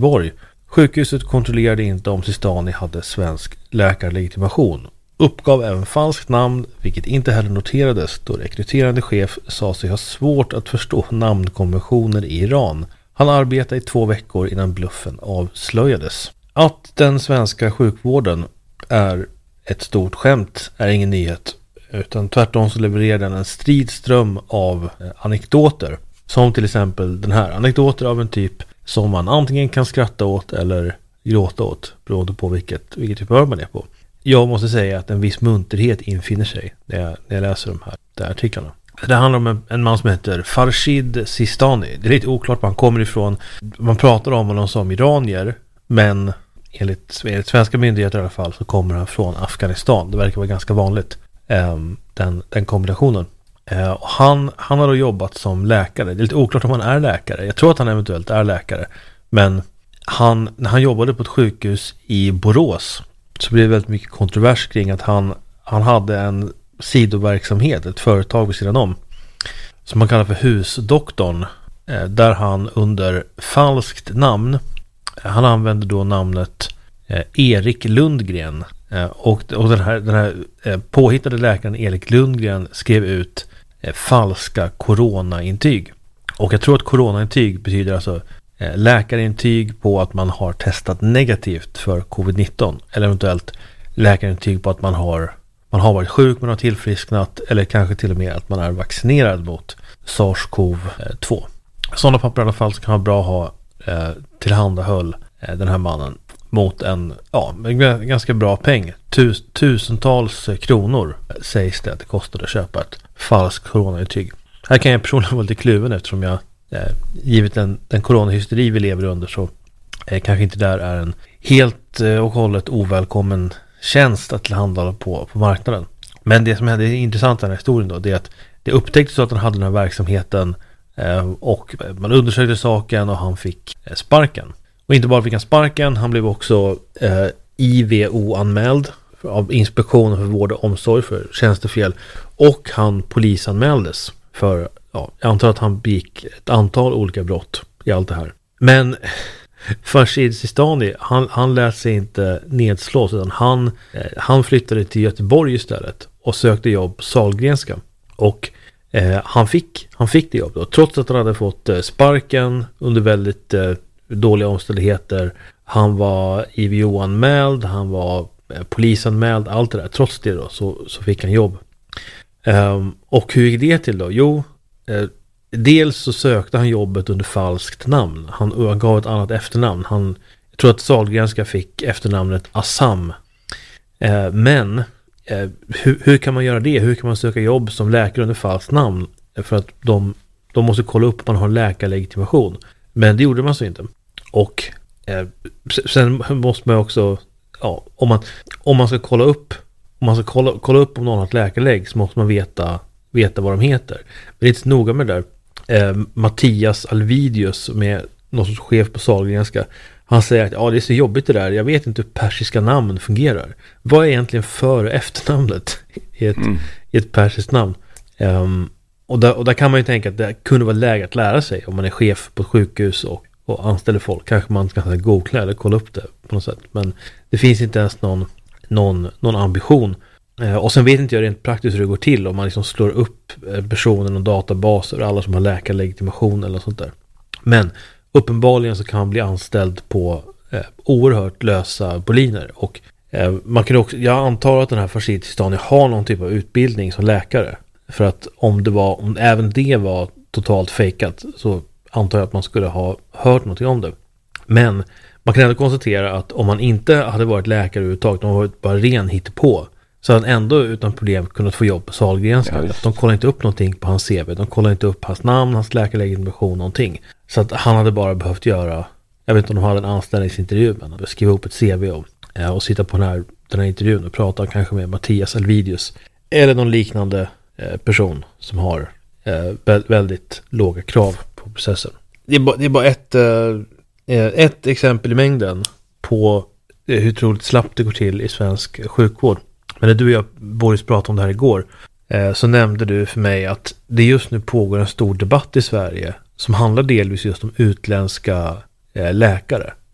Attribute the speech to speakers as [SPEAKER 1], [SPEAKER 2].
[SPEAKER 1] Göteborg. Sjukhuset kontrollerade inte om Sistani hade svensk läkarlegitimation. Uppgav även falskt namn, vilket inte heller noterades då rekryterande chef sa sig ha svårt att förstå namnkonventioner i Iran. Han arbetade i 2 veckor innan bluffen avslöjades. Att den svenska sjukvården är ett stort skämt är ingen nyhet, utan tvärtom så levererar den en stridström av anekdoter. Som till exempel den här, anekdoter av en typ som man antingen kan skratta åt eller gråta åt, beroende på vilket humör man är på. Jag måste säga att en viss munterhet infinner sig när jag läser de här artiklarna. Det handlar om en man som heter Farshid Sistani. Det är lite oklart var han kommer ifrån. Man pratar om honom som iranier, men enligt svenska myndigheter i alla fall så kommer han från Afghanistan. Det verkar vara ganska vanligt, den kombinationen. Han har då jobbat som läkare. Det är lite oklart om han är läkare. Jag tror att han eventuellt är läkare. Men när han jobbade på ett sjukhus i Borås så blev det väldigt mycket kontrovers kring att han hade en sidoverksamhet, ett företag vid sidan om, som man kallar för husdoktorn, där han under falskt namn, han använde då namnet Erik Lundgren, och den här påhittade läkaren Erik Lundgren skrev ut falska coronaintyg. Och jag tror att coronaintyg betyder alltså läkarintyg på att man har testat negativt för covid-19, eller eventuellt läkarintyg på att man har varit sjuk men har tillfrisknat, eller kanske till och med att man är vaccinerad mot SARS-CoV-2. Sådana papper i alla fall så kan vara bra att ha tillhandahöll den här mannen mot en ganska bra peng. Tusentals kronor sägs det att det kostade att köpa ett falskt coronaintyg. Här kan jag personligen vara lite kluven, eftersom jag givet den coronahysteri vi lever under, så kanske inte där är en helt och hållet ovälkommen tjänst att tillhandahålla på marknaden. Men det som är intressant i den här historien då, det är att det upptäcktes att han hade den här verksamheten, och man undersökte saken och han fick sparken. Och inte bara fick han sparken, han blev också IVO-anmäld av Inspektionen för vård och omsorg för tjänstefel, och han polisanmäldes för, jag antar att han begick ett antal olika brott i allt det här. Men Farshid Sistani, han lät sig inte nedslås, utan han flyttade till Göteborg istället och sökte jobb på Sahlgrenska. Och han fick det jobbet, trots att han hade fått sparken under väldigt dåliga omständigheter. Han var IVO-anmäld, han var polisanmäld, allt det där. Trots det då så fick han jobb. Och hur gick det till då? Jo, dels så sökte han jobbet under falskt namn. Han gav ett annat efternamn. Jag tror att Sahlgrenska fick efternamnet Assam. Men hur kan man göra det? Hur kan man söka jobb som läkare under falskt namn? För att de måste kolla upp om man har läkarlegitimation. Men det gjorde man så inte. Och sen måste man också, om man ska kolla upp om någon har ett läkarlägg, så måste man veta vad de heter. Men det är inte noga med det där. Mattias Alvidius, med någon sorts chef på Sahlgrenska, han säger att det är så jobbigt det där. Jag vet inte hur persiska namn fungerar. Vad är egentligen för- och efternamnet i ett persiskt namn? Och där kan man ju tänka att det kunde vara läge att lära sig om man är chef på ett sjukhus och anställer folk. Kanske man ska googla eller kolla upp det på något sätt. Men det finns inte ens någon ambition. Och sen vet inte jag rent praktiskt hur det går till om man liksom slår upp personen och databaser och alla som har läkarlegitimation eller sånt där. Men uppenbarligen så kan man bli anställd på oerhört lösa boliner. Och man kan också, jag antar att den här Farshid Sistani har någon typ av utbildning som läkare. För att om även det var totalt fejkat, så antar jag att man skulle ha hört någonting om det. Men man kan ändå konstatera att om man inte hade varit läkare överhuvudtaget, om man varit bara ren hittepå, så hade han ändå utan problem kunnat få jobb på Sahlgrenska. De kollar inte upp någonting på hans CV. De kollar inte upp hans namn, hans läkarlegitimation, någonting. Så att han hade bara behövt göra, jag vet inte om de hade en anställningsintervju, men skriva upp ett CV och sitta på den här intervjun och prata kanske med Mattias Alvidius eller någon liknande person som har väldigt låga krav på processen. Det är bara ett exempel i mängden på hur otroligt slappt det går till i svensk sjukvård. Men när du och jag, Boris, pratade om det här igår, så nämnde du för mig att det just nu pågår en stor debatt i Sverige som handlar delvis just om utländska läkare.